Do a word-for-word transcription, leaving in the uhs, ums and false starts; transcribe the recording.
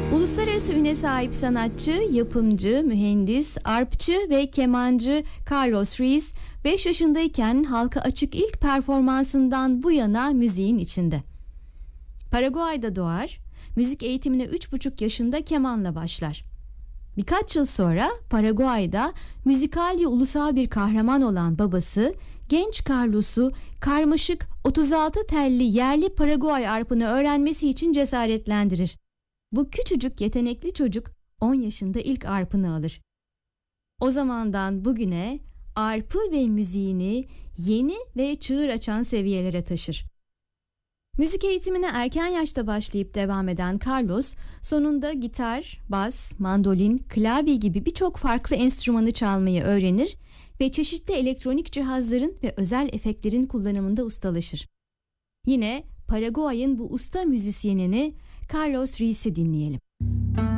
Uluslararası üne sahip sanatçı, yapımcı, mühendis, arpçı ve kemancı Carlos Ruiz, beş yaşındayken halka açık ilk performansından bu yana müziğin içinde. Paraguay'da doğar, müzik eğitimine üç buçuk yaşında kemanla başlar. Birkaç yıl sonra Paraguay'da müzikalli ulusal bir kahraman olan babası, genç Carlos'u karmaşık otuz altı telli yerli Paraguay arpını öğrenmesi için cesaretlendirir. Bu küçücük yetenekli çocuk on yaşında ilk arpını alır. O zamandan bugüne arpı ve müziğini yeni ve çığır açan seviyelere taşır. Müzik eğitimine erken yaşta başlayıp devam eden Carlos, sonunda gitar, bas, mandolin, klavye gibi birçok farklı enstrümanı çalmayı öğrenir ve çeşitli elektronik cihazların ve özel efektlerin kullanımında ustalaşır. Yine Paraguay'ın bu usta müzisyenini Carlos Ruiz'i dinleyelim.